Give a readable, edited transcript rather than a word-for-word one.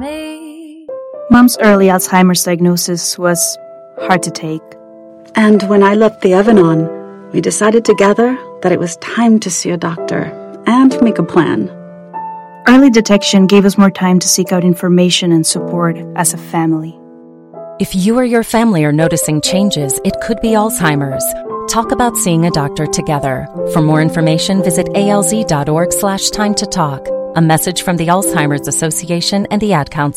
me. Mom's early Alzheimer's diagnosis was hard to take. And when I left the oven on, we decided together that it was time to see a doctor and make a plan. Early detection gave us more time to seek out information and support as a family. If you or your family are noticing changes, it could be Alzheimer's. Talk about seeing a doctor together. For more information, visit alz.org/time to talk. A message from the Alzheimer's Association and the Ad Council.